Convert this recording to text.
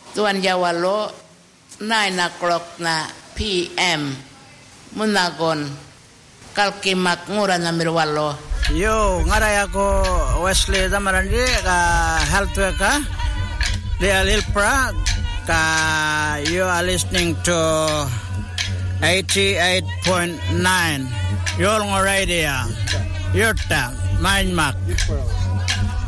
Tuan Jawa lo 9 o'clock na PM Munagon kalkimak nguran na mirwalo. Yo, ngaray ako Wesley Damarandi ka health worker di Alilpra ka you are listening to 88.9 Yolngo Radio Yurta Mindmak